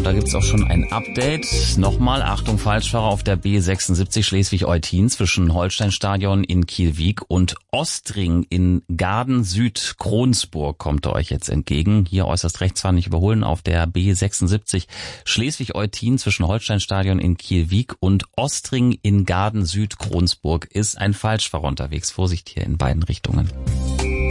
und da gibt's auch schon ein Update. Nochmal, Achtung, Falschfahrer auf der B76 Schleswig-Holstein zwischen Holsteinstadion in Kiel-Wiek und Ostring in Gaden-Süd-Kronsburg kommt er euch jetzt entgegen. Hier äußerst rechts fahren, nicht überholen, auf der B76 Schleswig-Holstein zwischen Holsteinstadion in Kiel-Wiek und Ostring in Gaden-Süd-Kronsburg ist ein Falschfahrer unterwegs. Vorsicht hier in beiden Richtungen.